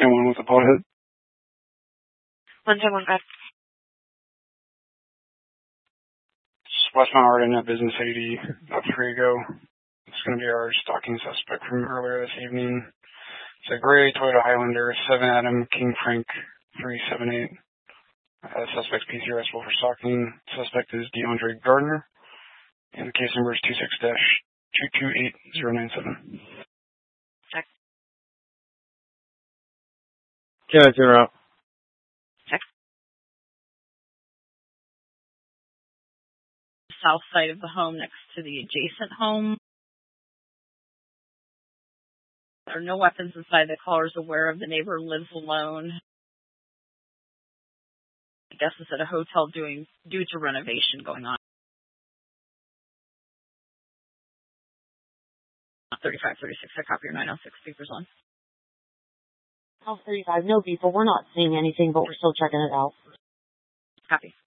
1 with a pothead. 110 got. West Mount Arden at Business 80, about 3 ago. It's going to be our stalking suspect from earlier this evening. It's a gray Toyota Highlander, 7 Adam King Frank 378. Suspect's PC arrestable for stalking. Suspect is DeAndre Gardner, and the case number is 26-228097. Check. Can I turn out? Check. South side of the home next to the adjacent home. There are no weapons inside. The caller is aware of the neighbor lives alone. I guess it's at a hotel due to renovation going on. 3536, I copy your 906, speakers on. House 35, no people. We're not seeing anything, but we're still checking it out. Copy.